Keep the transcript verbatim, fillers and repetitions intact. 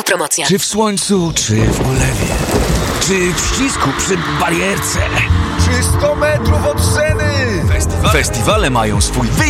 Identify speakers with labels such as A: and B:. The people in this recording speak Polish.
A: Promocja.
B: Czy w słońcu, czy w ulewie, czy w ścisku przy barierce,
C: czy sto metrów od sceny.
B: Festiwale mają swój wyjątkowy